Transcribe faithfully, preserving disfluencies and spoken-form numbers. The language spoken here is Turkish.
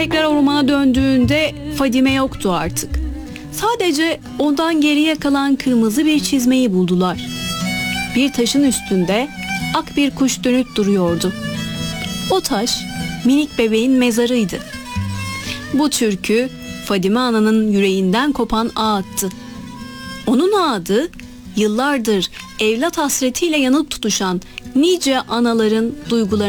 Tekrar ormana döndüğünde Fadime yoktu artık. Sadece ondan geriye kalan kırmızı bir çizmeyi buldular. Bir taşın üstünde ak bir kuş dönüp duruyordu. O taş minik bebeğin mezarıydı. Bu türkü Fadime Ana'nın yüreğinden kopan ağıttı. Onun ağıdı yıllardır evlat hasretiyle yanıp tutuşan nice anaların duygularını